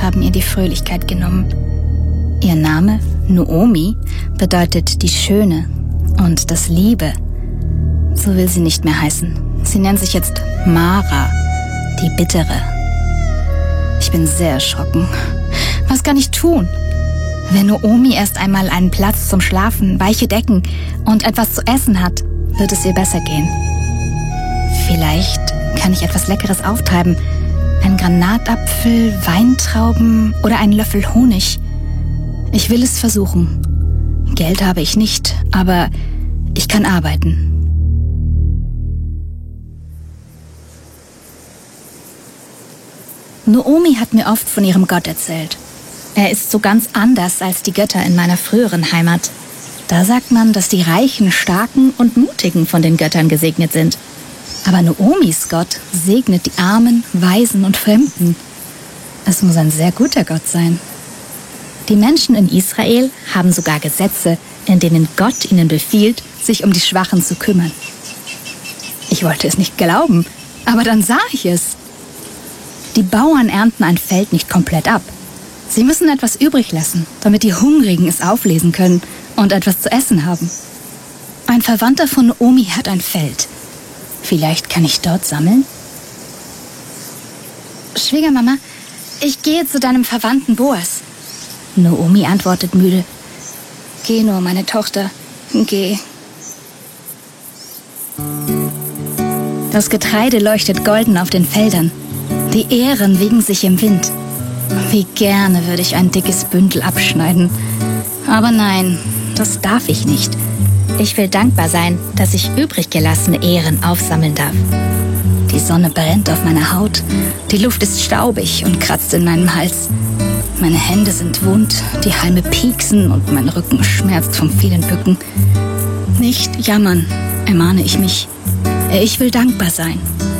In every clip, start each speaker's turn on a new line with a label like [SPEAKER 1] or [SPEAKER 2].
[SPEAKER 1] haben ihr die Fröhlichkeit genommen. Ihr Name, Naomi, bedeutet die Schöne und das Liebe. So will sie nicht mehr heißen. Sie nennt sich jetzt Mara, die Bittere. Ich bin sehr erschrocken. Was kann ich tun? Wenn Naomi erst einmal einen Platz zum Schlafen, weiche Decken und etwas zu essen hat, wird es ihr besser gehen. Vielleicht kann ich etwas Leckeres auftreiben. Ein Granatapfel, Weintrauben oder einen Löffel Honig. Ich will es versuchen. Geld habe ich nicht, aber ich kann arbeiten. Naomi hat mir oft von ihrem Gott erzählt. Er ist so ganz anders als die Götter in meiner früheren Heimat. Da sagt man, dass die Reichen, Starken und Mutigen von den Göttern gesegnet sind. Aber Naomis Gott segnet die Armen, Waisen und Fremden. Es muss ein sehr guter Gott sein. Die Menschen in Israel haben sogar Gesetze, in denen Gott ihnen befiehlt, sich um die Schwachen zu kümmern. Ich wollte es nicht glauben, aber dann sah ich es. Die Bauern ernten ein Feld nicht komplett ab. Sie müssen etwas übrig lassen, damit die Hungrigen es auflesen können und etwas zu essen haben. Ein Verwandter von Naomi hat ein Feld. Vielleicht kann ich dort sammeln? Schwiegermama, ich gehe zu deinem Verwandten Boas. Naomi antwortet müde. Geh nur, meine Tochter, geh. Das Getreide leuchtet golden auf den Feldern. Die Ähren wiegen sich im Wind. Wie gerne würde ich ein dickes Bündel abschneiden. Aber nein, das darf ich nicht. Ich will dankbar sein, dass ich übrig gelassene Ähren aufsammeln darf. Die Sonne brennt auf meiner Haut. Die Luft ist staubig und kratzt in meinem Hals. Meine Hände sind wund, die Halme pieksen und mein Rücken schmerzt vom vielen Bücken. Nicht jammern, ermahne ich mich. Ich will dankbar sein.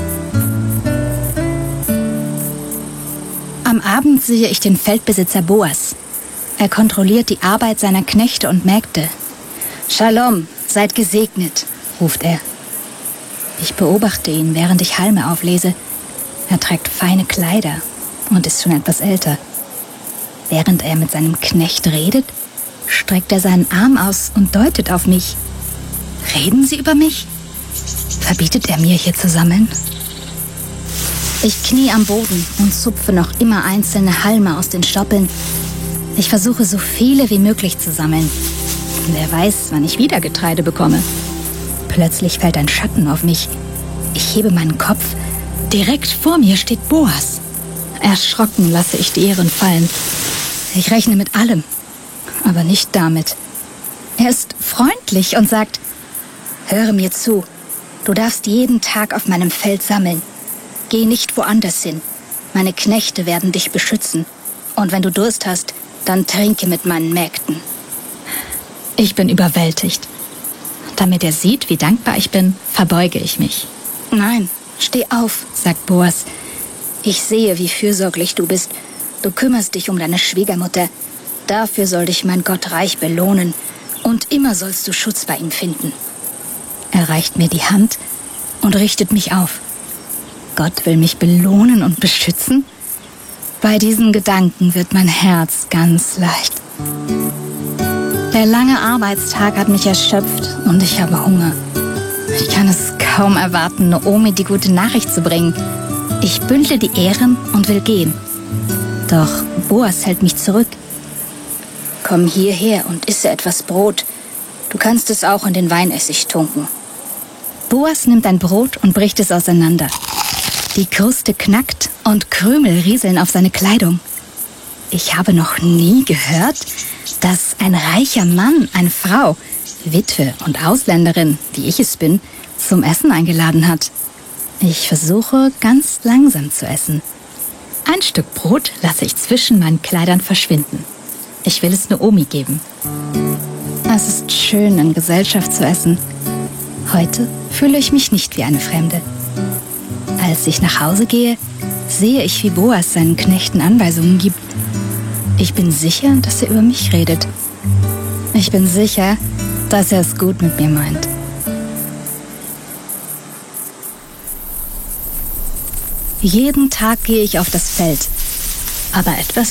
[SPEAKER 1] Am Abend sehe ich den Feldbesitzer Boas. Er kontrolliert die Arbeit seiner Knechte und Mägde. Shalom, seid gesegnet, ruft er. Ich beobachte ihn, während ich Halme auflese. Er trägt feine Kleider und ist schon etwas älter. Während er mit seinem Knecht redet, streckt er seinen Arm aus und deutet auf mich. Reden Sie über mich? Verbietet er mir, hier zu sammeln? Ich knie am Boden und zupfe noch immer einzelne Halme aus den Stoppeln. Ich versuche, so viele wie möglich zu sammeln. Wer weiß, wann ich wieder Getreide bekomme. Plötzlich fällt ein Schatten auf mich. Ich hebe meinen Kopf. Direkt vor mir steht Boas. Erschrocken lasse ich die Ähren fallen. Ich rechne mit allem, aber nicht damit. Er ist freundlich und sagt, höre mir zu, du darfst jeden Tag auf meinem Feld sammeln. Geh nicht woanders hin. Meine Knechte werden dich beschützen. Und wenn du Durst hast, dann trinke mit meinen Mägden. Ich bin überwältigt. Damit er sieht, wie dankbar ich bin, verbeuge ich mich. Nein, steh auf, sagt Boas. Ich sehe, wie fürsorglich du bist. Du kümmerst dich um deine Schwiegermutter. Dafür soll dich mein Gott reich belohnen. Und immer sollst du Schutz bei ihm finden. Er reicht mir die Hand und richtet mich auf. Gott will mich belohnen und beschützen? Bei diesen Gedanken wird mein Herz ganz leicht. Der lange Arbeitstag hat mich erschöpft und ich habe Hunger. Ich kann es kaum erwarten, Naomi die gute Nachricht zu bringen. Ich bündle die Ähren und will gehen. Doch Boas hält mich zurück. Komm hierher und isse etwas Brot. Du kannst es auch in den Weinessig tunken. Boas nimmt ein Brot und bricht es auseinander. Die Kruste knackt und Krümel rieseln auf seine Kleidung. Ich habe noch nie gehört, dass ein reicher Mann eine Frau, Witwe und Ausländerin, wie ich es bin, zum Essen eingeladen hat. Ich versuche, ganz langsam zu essen. Ein Stück Brot lasse ich zwischen meinen Kleidern verschwinden. Ich will es Naomi geben. Es ist schön, in Gesellschaft zu essen. Heute fühle ich mich nicht wie eine Fremde. Als ich nach Hause gehe, sehe ich, wie Boas seinen Knechten Anweisungen gibt. Ich bin sicher, dass er über mich redet. Ich bin sicher, dass er es gut mit mir meint. Jeden Tag gehe ich auf das Feld. Aber etwas